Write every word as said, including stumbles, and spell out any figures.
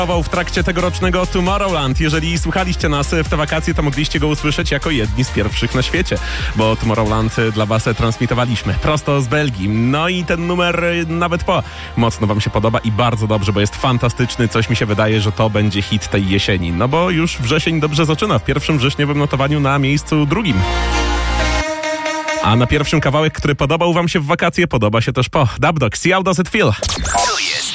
w trakcie tegorocznego Tomorrowland. Jeżeli słuchaliście nas w te wakacje, to mogliście go usłyszeć jako jedni z pierwszych na świecie, bo Tomorrowland dla was transmitowaliśmy prosto z Belgii. No i ten numer nawet po mocno wam się podoba i bardzo dobrze, bo jest fantastyczny. Coś mi się wydaje, że to będzie hit tej jesieni. No bo już wrzesień dobrze zaczyna. W pierwszym wrześniowym notowaniu na miejscu drugim. A na pierwszym kawałek, który podobał wam się w wakacje, podoba się też po. Dubdog, See How Does It Feel?